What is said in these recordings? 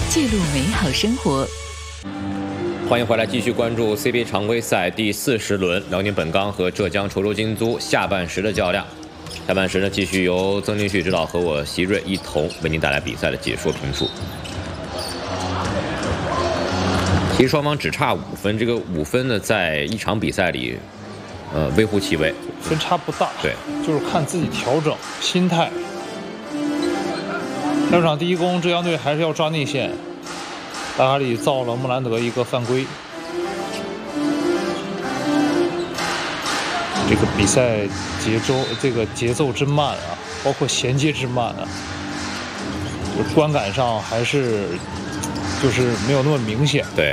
记录美好生活。 欢迎回来，继续关注 CBA 常规赛第40轮，辽宁本钢和浙江滁州金租下半时的较量。下半时呢，继续由曾林旭指导和我席瑞一同为您带来比赛的解说评述。其实双方只差5分，这个5分呢，在一场比赛里，微乎其微， 分差不大。 对， 就是看自己调整心态。下场第一攻，浙江队还是要抓内线。大哈里造了穆兰德一个犯规。这个比赛节奏之慢啊，包括衔接之慢啊，就观感上还是就是没有那么明显。 对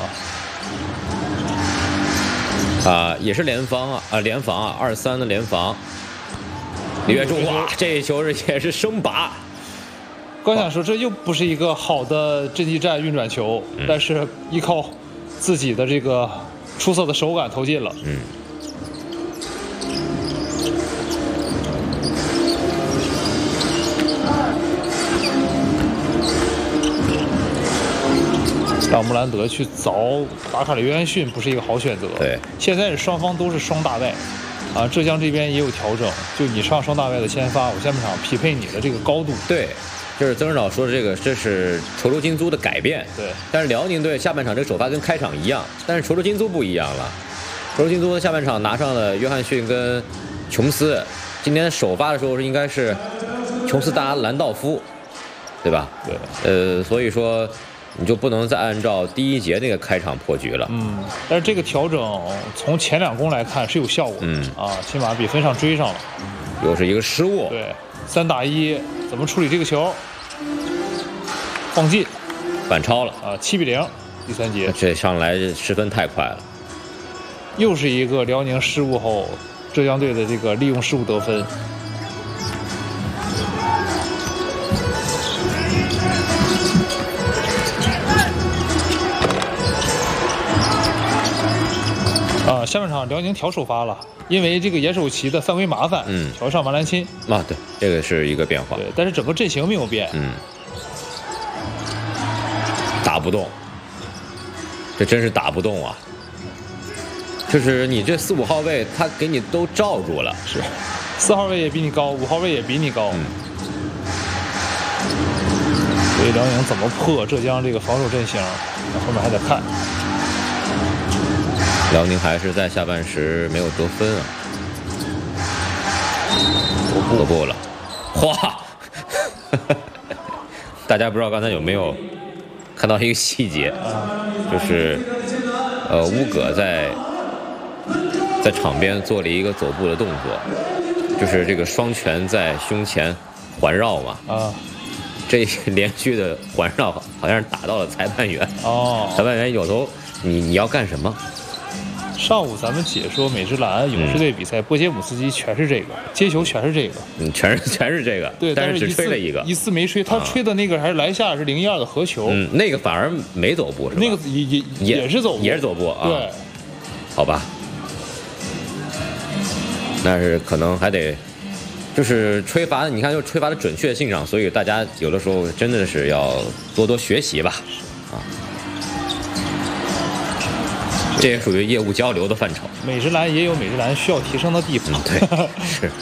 也是联防啊，2-3的联防。李跃中，哇，这一球也是生拔。 刚想说这又不是一个好的阵地战运转球，但是依靠自己的这个出色的手感投进了。让穆兰德去凿达卡里约翰逊不是一个好选择。 对， 现在双方都是双大外，浙江这边也有调整，就你上双大外的先发，我下半场匹配你的这个高度。 对。就是曾指导说的这是滁州金租的改变。 对， 但是辽宁队下半场这个首发跟开场一样，但是滁州金租不一样了。滁州金租下半场拿上了约翰逊跟琼斯，今天首发的时候应该是琼斯搭兰道夫，对吧？ 对。 所以说你就不能再按照第一节那个开场破局了。 但是这个调整从前2攻来看是有效果。起码比分上追上了。 又是一个失误。 对，3打1，怎么处理这个球？放进， 反超了 7-0，第3节。 这上来失分太快了。 又是一个辽宁失误后，浙江队的这个利用失误得分。下半场辽宁调首发了，因为这个严守奇的犯规麻烦，调上王兰钦。 对，这个是一个变化。 对，但是整个阵型没有变。 打不动，这真是打不动啊！就是你这4、5号位，他给你都罩住了。 是，4号位也比你高，5号位也比你高。所以辽宁怎么破浙江这个防守阵型，后面还得看。 辽宁还是在下半时没有得分啊，得不了，哗！大家不知道刚才有没有看到一个细节，就是乌葛在场边做了一个走步的动作，就是这个双拳在胸前环绕嘛。这连续的环绕好像是打到了裁判员。裁判员有头，你要干什么？ 上午咱们解说美职篮勇士队比赛，波杰姆斯基全是这个接球，全是这个， 全是这个。 对， 但是只吹了一次没吹，他吹的那个还是篮下是0-1-2的合球。 那个反而没走步是吧？ 那个也是走步， 也是走步啊。 对， 好吧，那是可能还得就是吹罚，你看就吹罚的准确性上，所以大家有的时候真的是要多多学习吧。这也属于业务交流的范畴。 美职篮也有美职篮需要提升的地方。 对，是。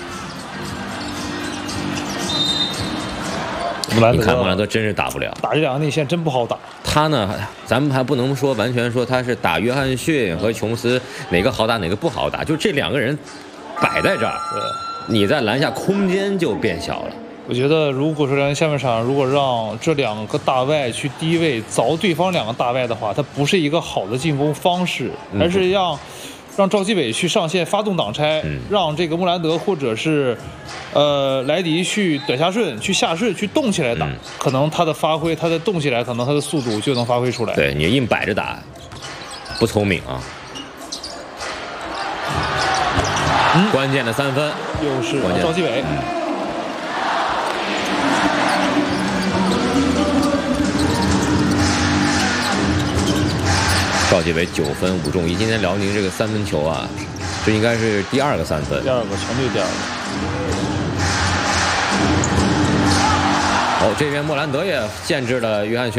你看穆兰德真是打不了， 打这2个内线真不好打。 他呢，咱们还不能说完全说他是打约翰逊和琼斯哪个好打哪个不好打，就这2个人摆在这儿，你在篮下空间就变小了。 我觉得，如果说下半场如果让这2个大外去低位凿对方2个大外的话，它不是一个好的进攻方式，而是让赵继伟去上线发动挡拆，让这个穆兰德或者是莱迪去短下顺、去下顺、去动起来打，可能他的发挥，他的动起来，可能他的速度就能发挥出来。 对，你硬摆着打，不聪明啊。关键的3分， 又是赵继伟。 赵继伟9分5中1，今天辽宁这个3分球啊，这应该是第2个3分， 第2个全队第2个。 这边莫兰德也限制了约翰逊。